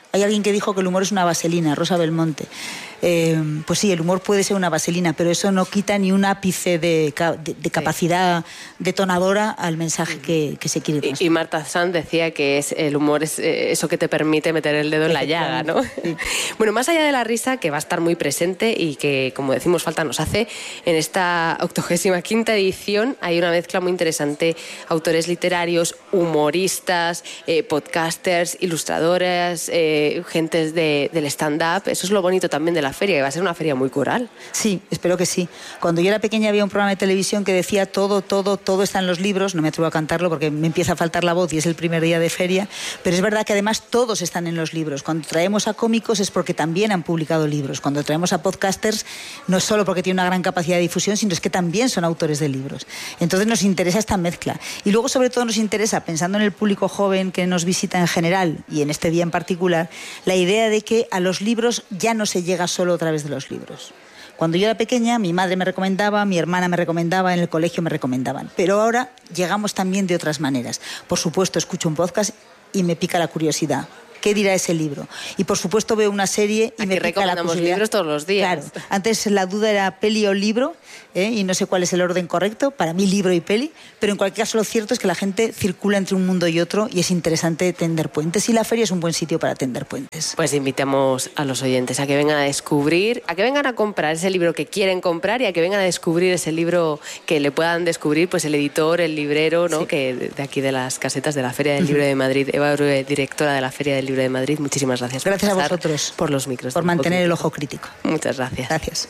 Hay alguien que dijo que el humor es una vaselina, Rosa Belmonte. Eh, pues sí, el humor puede ser una vaselina, pero eso no quita ni un ápice de, de, de capacidad detonadora al mensaje que, que se quiere transmitir. Y, y Marta Sanz decía que es, el humor es eh, eso que te permite meter el dedo en la llaga, ¿no? Sí. Bueno, más allá de la risa, que va a estar muy presente y que, como decimos, falta nos hace, en esta octogésima quinta edición hay una mezcla muy interesante, autores literarios, humoristas, eh, podcasters, ilustradoras, eh, gentes de, del stand-up. Eso es lo bonito también de la feria, que va a ser una feria muy coral. Sí, espero que sí. Cuando yo era pequeña había un programa de televisión que decía todo, todo, todo está en los libros. No me atrevo a cantarlo porque me empieza a faltar la voz y es el primer día de feria, pero es verdad que además todos están en los libros. Cuando traemos a cómicos es porque también han publicado libros. Cuando traemos a podcasters no es solo porque tienen una gran capacidad de difusión, sino es que también son autores de libros. Entonces nos interesa esta mezcla. Y luego sobre todo nos interesa, pensando en el público joven que nos visita en general y en este día en particular, la idea de que a los libros ya no se llega solo a través de los libros. Cuando yo era pequeña, mi madre me recomendaba, mi hermana me recomendaba, en el colegio me recomendaban. Pero ahora llegamos también de otras maneras. Por supuesto, escucho un podcast y me pica la curiosidad. ¿Qué dirá ese libro? Y por supuesto veo una serie y Aquí me pica la curiosidad. Libros todos los días. Claro. Antes la duda era peli o libro, ¿eh? Y no sé cuál es el orden correcto. Para mí libro y peli. Pero en cualquier caso lo cierto es que la gente circula entre un mundo y otro y es interesante tender puentes. Y la feria es un buen sitio para tender puentes. Pues invitamos a los oyentes a que vengan a descubrir, a que vengan a comprar ese libro que quieren comprar y a que vengan a descubrir ese libro que le puedan descubrir pues el editor, el librero, ¿no? Sí. Que de aquí de las casetas de la Feria del Libro de Madrid. Eva Orue, directora de la Feria del Libro de Madrid. Muchísimas gracias. Gracias por a vosotros. Por los micros. Por mantener el ojo crítico. Muchas gracias. Gracias.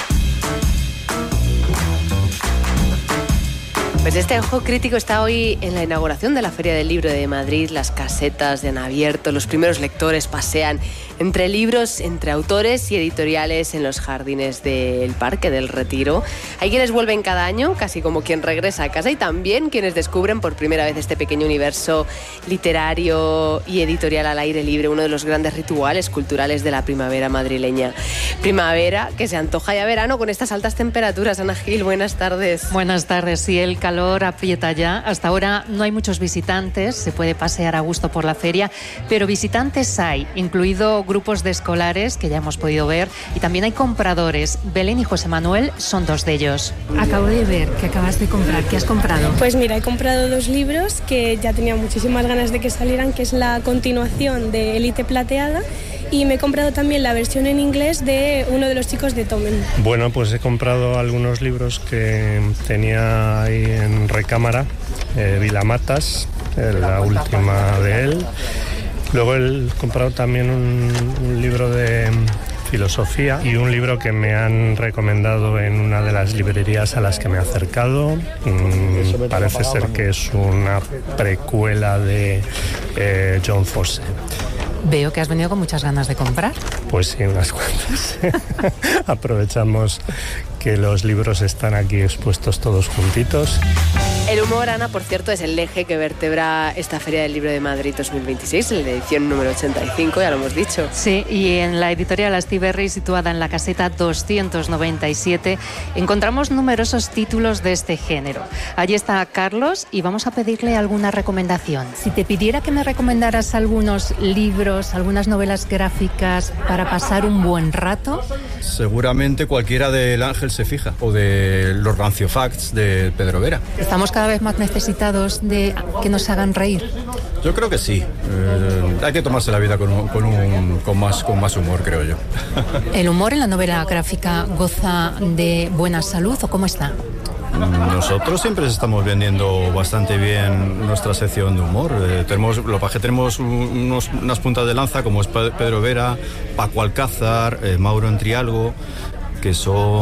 Pues este ojo crítico está hoy en la inauguración de la Feria del Libro de Madrid. Las casetas han abierto, los primeros lectores pasean entre libros, entre autores y editoriales en los jardines del Parque del Retiro. Hay quienes vuelven cada año, casi como quien regresa a casa, y también quienes descubren por primera vez este pequeño universo literario y editorial al aire libre, uno de los grandes rituales culturales de la primavera madrileña. Primavera que se antoja ya verano con estas altas temperaturas. Ana Gil, buenas tardes. Buenas tardes. Sí, el calor aprieta ya. Hasta ahora no hay muchos visitantes, se puede pasear a gusto por la feria, pero visitantes hay, incluido grupos de escolares que ya hemos podido ver, y también hay compradores. Belén y José Manuel son dos de ellos. Acabo de ver que acabas de comprar. ¿Qué has comprado? Pues mira, he comprado dos libros que ya tenía muchísimas ganas de que salieran, que es la continuación de Élite Plateada, y me he comprado también la versión en inglés de uno de los chicos de Tomen. Bueno, pues he comprado algunos libros que tenía ahí en recámara, eh, Vilamatas, eh, la última de él. Luego he comprado también un, un libro de filosofía y un libro que me han recomendado en una de las librerías a las que me he acercado. Mm, parece ser que es una precuela de eh, John Fosse. Veo que has venido con muchas ganas de comprar. Pues sí, unas cuantas. Aprovechamos que los libros están aquí expuestos todos juntitos. El humor, Ana, por cierto, es el eje que vertebra esta Feria del Libro de Madrid dos mil veintiséis, en la edición número ochenta y cinco, ya lo hemos dicho. Sí, y en la editorial Astiberri, situada en la caseta doscientos noventa y siete, encontramos numerosos títulos de este género. Allí está Carlos y vamos a pedirle alguna recomendación. Si te pidiera que me recomendaras algunos libros, algunas novelas gráficas para pasar un buen rato... Seguramente cualquiera del Ángel se fija, o de los Rancio Facts de Pedro Vera. Estamos cada vez más necesitados de que nos hagan reír. Yo creo que sí. Eh, hay que tomarse la vida con, un, con, un, con, más, con más humor, creo yo. ¿El humor en la novela gráfica goza de buena salud o cómo está? Nosotros siempre estamos vendiendo bastante bien nuestra sección de humor. Eh, tenemos, lo que tenemos unos, unas puntas de lanza como es Pedro Vera, Paco Alcázar, eh, Mauro Entrialgo, que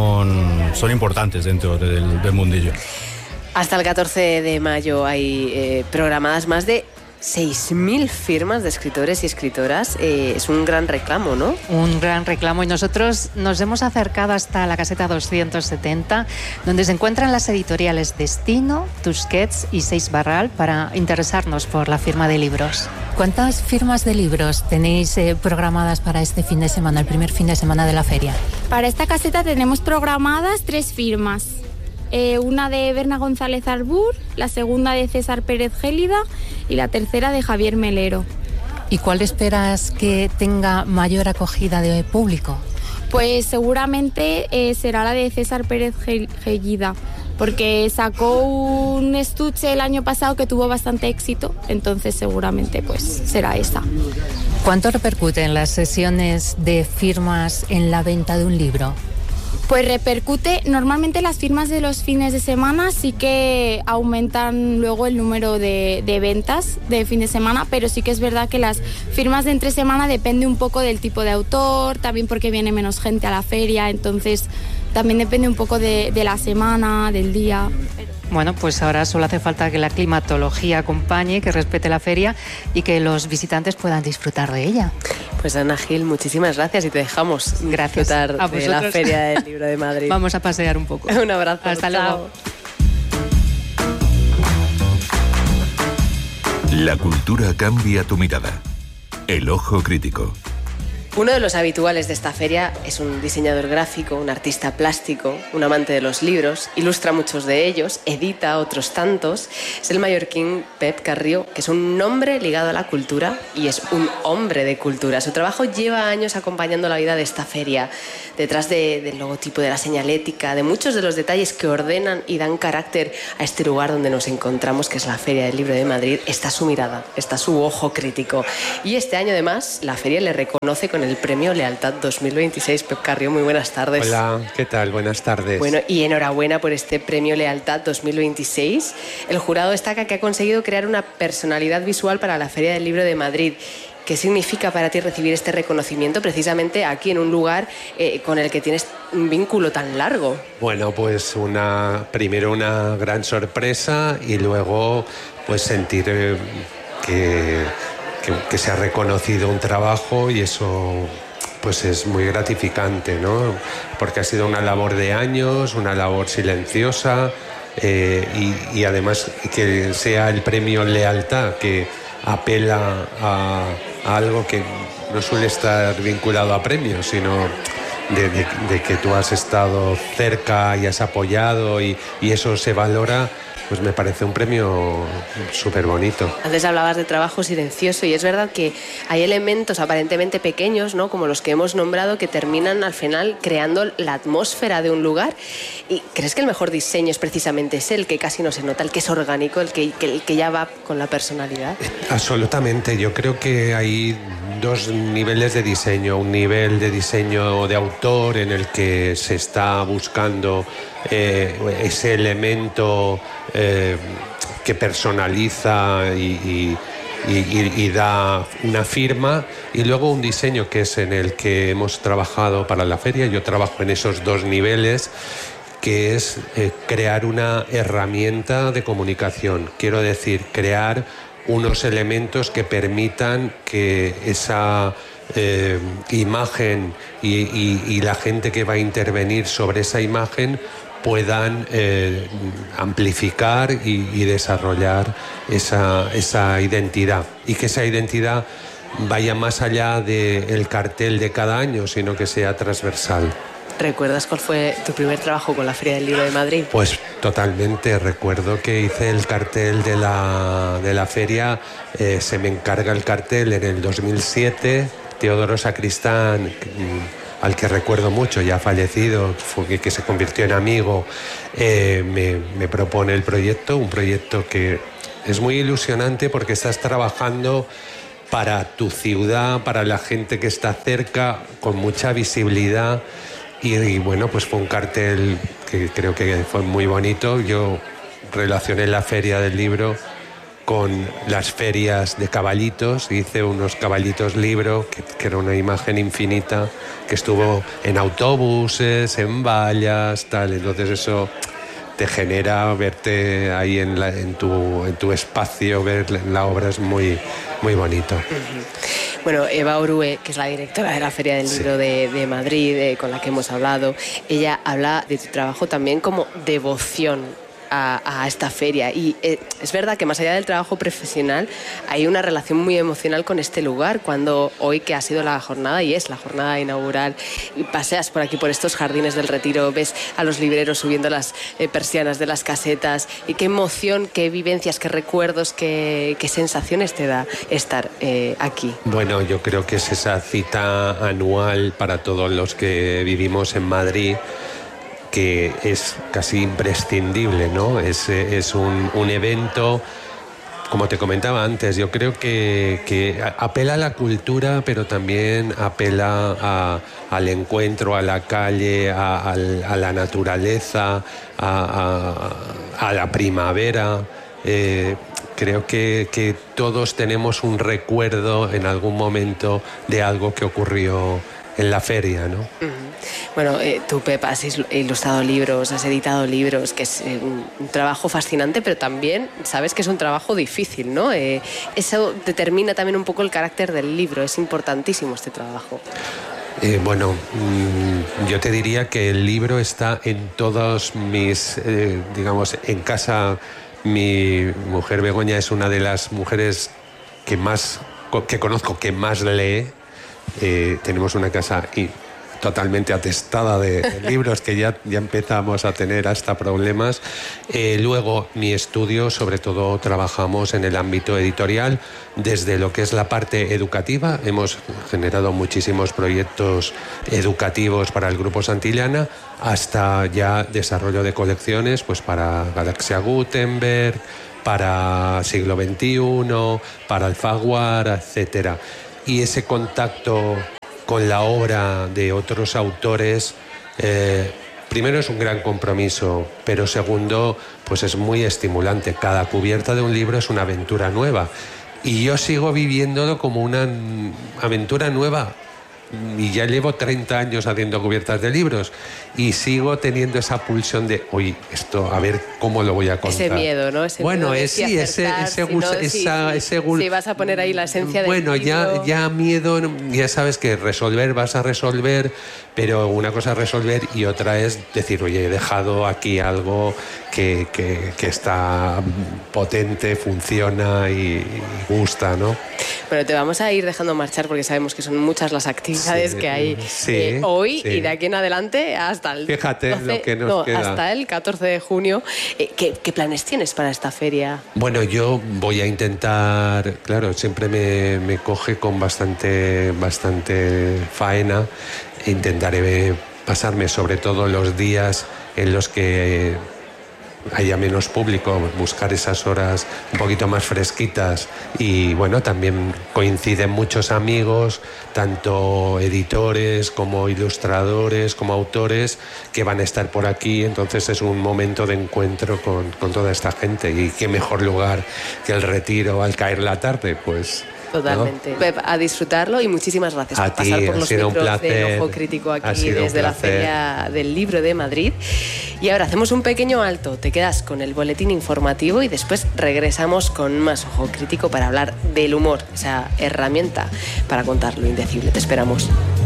son, son importantes dentro del, del mundillo. Hasta el catorce de mayo hay eh, programadas más de seis mil firmas de escritores y escritoras. Eh, es un gran reclamo, ¿no? Un gran reclamo, y nosotros nos hemos acercado hasta la caseta doscientos setenta, donde se encuentran las editoriales Destino, Tusquets y Seis Barral, para interesarnos por la firma de libros. ¿Cuántas firmas de libros tenéis eh, programadas para este fin de semana, el primer fin de semana de la feria? Para esta caseta tenemos programadas tres firmas. Eh, una de Berna González Arbur, la segunda de César Pérez Gélida y la tercera de Javier Melero. ¿Y cuál esperas que tenga mayor acogida de público? Pues seguramente eh, será la de César Pérez Gellida, porque sacó un estuche el año pasado que tuvo bastante éxito, entonces seguramente pues será esa. ¿Cuánto repercuten las sesiones de firmas en la venta de un libro? Pues repercute, normalmente las firmas de los fines de semana sí que aumentan luego el número de, de ventas de fin de semana, pero sí que es verdad que las firmas de entre semana depende un poco del tipo de autor, también porque viene menos gente a la feria, entonces también depende un poco de, de la semana, del día. Bueno, pues ahora solo hace falta que la climatología acompañe, que respete la feria y que los visitantes puedan disfrutar de ella. Pues Ana Gil, muchísimas gracias y te dejamos gracias disfrutar a de la Feria del Libro de Madrid. Vamos a pasear un poco. Un abrazo. Hasta luego. La cultura cambia tu mirada. El ojo crítico. Uno de los habituales de esta feria es un diseñador gráfico, un artista plástico, un amante de los libros, ilustra muchos de ellos, edita otros tantos. Es el mallorquín Pep Carrió, que es un nombre ligado a la cultura y es un hombre de cultura. Su trabajo lleva años acompañando la vida de esta feria. Detrás de, del logotipo, de la señalética, de muchos de los detalles que ordenan y dan carácter a este lugar donde nos encontramos, que es la Feria del Libro de Madrid, está su mirada, está su ojo crítico. Y este año, además, la feria le reconoce con el Premio Lealtad dos mil veintiséis. Pep Carrió, muy buenas tardes. Hola, ¿qué tal? Buenas tardes. Bueno, y enhorabuena por este Premio Lealtad dos mil veintiséis. El jurado destaca que ha conseguido crear una personalidad visual para la Feria del Libro de Madrid. ¿Qué significa para ti recibir este reconocimiento precisamente aquí en un lugar eh, con el que tienes un vínculo tan largo? Bueno, pues una primero una gran sorpresa y luego pues sentir eh, que, que, que se ha reconocido un trabajo y eso pues es muy gratificante, ¿no? Porque ha sido una labor de años, una labor silenciosa eh, y, y además que sea el premio Lealtad que apela a, a algo que no suele estar vinculado a premios, sino de, de, de que tú has estado cerca y has apoyado y, y eso se valora, pues me parece un premio súper bonito. Antes hablabas de trabajo silencioso y es verdad que hay elementos aparentemente pequeños, ¿no?, como los que hemos nombrado, que terminan al final creando la atmósfera de un lugar. ¿Y crees que el mejor diseño es precisamente ese, el que casi no se nota, el que es orgánico, el que, el que ya va con la personalidad? Absolutamente. Yo creo que hay dos niveles de diseño. Un nivel de diseño de autor en el que se está buscando eh, ese elemento eh, que personaliza y, y, y, y da una firma, y luego un diseño que es en el que hemos trabajado para la feria. Yo trabajo en esos dos niveles, que es eh, crear una herramienta de comunicación. Quiero decir, crear unos elementos que permitan que esa eh, imagen y, y, y la gente que va a intervenir sobre esa imagen puedan eh, amplificar y, y desarrollar esa, esa identidad, y que esa identidad vaya más allá del cartel de cada año, sino que sea transversal. ¿Recuerdas cuál fue tu primer trabajo con la Feria del Libro de Madrid? Pues totalmente. Recuerdo que hice el cartel de la, de la feria, eh, se me encarga el cartel en el dos mil siete, Teodoro Sacristán, al que recuerdo mucho, ya fallecido, fue que se convirtió en amigo, eh, me, me propone el proyecto, un proyecto que es muy ilusionante porque estás trabajando para tu ciudad, para la gente que está cerca, con mucha visibilidad. Y, y bueno, pues fue un cartel que creo que fue muy bonito. Yo relacioné la Feria del Libro con las ferias de caballitos, hice unos caballitos libro, que, que era una imagen infinita, que estuvo en autobuses, en vallas, tal. Entonces eso te genera verte ahí en, la, en, tu, en tu espacio, ver la obra, es muy, muy bonito. Uh-huh. Bueno, Eva Orue, que es la directora de la Feria del Libro sí. de, de Madrid, eh, con la que hemos hablado, ella habla de tu trabajo también como devoción. a, a esta feria. Y eh, es verdad que más allá del trabajo profesional hay una relación muy emocional con este lugar. Cuando hoy, que ha sido la jornada y es la jornada inaugural, y paseas por aquí, por estos jardines del Retiro, ves a los libreros subiendo las eh, persianas de las casetas, y qué emoción, qué vivencias, qué recuerdos, qué, qué sensaciones te da estar eh, aquí. Bueno, yo creo que es esa cita anual para todos los que vivimos en Madrid, que es casi imprescindible, ¿no? Es, es un, un evento, como te comentaba antes, yo creo que, que apela a la cultura, pero también apela a, al encuentro, a la calle, a, a, a la naturaleza, a, a, a la primavera. Eh, creo que, que todos tenemos un recuerdo en algún momento de algo que ocurrió en la feria, ¿no? Uh-huh. Bueno, eh, tú, Pep, has ilustrado libros, has editado libros, que es eh, un, un trabajo fascinante, pero también sabes que es un trabajo difícil, ¿no? Eh, eso determina también un poco el carácter del libro, es importantísimo este trabajo. Eh, bueno, mmm, yo te diría que el libro está en todos mis, eh, digamos, en casa. Mi mujer Begoña es una de las mujeres que más, que conozco, que más lee. Eh, tenemos una casa y totalmente atestada de, de libros, que ya, ya empezamos a tener hasta problemas. Eh, luego, mi estudio, sobre todo trabajamos en el ámbito editorial, desde lo que es la parte educativa. Hemos generado muchísimos proyectos educativos para el Grupo Santillana, hasta ya desarrollo de colecciones, pues para Galaxia Gutenberg, para Siglo veintiuno, para Alfaguara, etcétera. Y ese contacto con la obra de otros autores, eh, primero es un gran compromiso, pero segundo, pues es muy estimulante. Cada cubierta de un libro es una aventura nueva, y yo sigo viviéndolo como una aventura nueva. Y ya llevo treinta años haciendo cubiertas de libros y sigo teniendo esa pulsión de, oye, esto, a ver cómo lo voy a contar. Ese miedo, ¿no? Ese bueno, miedo es, sí, acertar, ese, ese, si no, esa, si, esa, si, ese si vas a poner ahí la esencia del bueno, libro. Bueno, ya, ya miedo, ya sabes que resolver, vas a resolver, pero una cosa es resolver y otra es decir, oye, he dejado aquí algo que, que, que está potente, funciona y, y gusta, ¿no? Bueno, te vamos a ir dejando marchar porque sabemos que son muchas las actividades sí, que hay sí, eh, hoy sí. y de aquí en adelante hasta el Fíjate doce, lo que nos no, queda. hasta el catorce de junio. Eh, ¿qué, ¿Qué planes tienes para esta feria? Bueno, yo voy a intentar, claro, siempre me, me coge con bastante, bastante faena. Intentaré pasarme sobre todo los días en los que haya menos público, buscar esas horas un poquito más fresquitas. Y bueno, también coinciden muchos amigos, tanto editores como ilustradores, como autores, que van a estar por aquí. Entonces es un momento de encuentro con, con toda esta gente, y qué mejor lugar que el Retiro al caer la tarde, pues... Totalmente. ¿No? Pep, a disfrutarlo, y muchísimas gracias a por pasar ti, por los micros de Ojo Crítico aquí desde la Feria del Libro de Madrid. Y ahora hacemos un pequeño alto, te quedas con el boletín informativo y después regresamos con más Ojo Crítico para hablar del humor, esa herramienta para contar lo indecible. Te esperamos.